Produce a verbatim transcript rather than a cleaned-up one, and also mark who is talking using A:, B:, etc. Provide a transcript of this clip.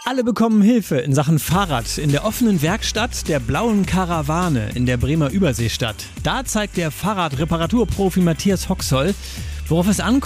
A: Alle bekommen Hilfe in Sachen Fahrrad in der offenen Werkstatt der Blauen Karawane in der Bremer Überseestadt. Da zeigt der Fahrradreparaturprofi Matthias Hoxoll, worauf es ankommt,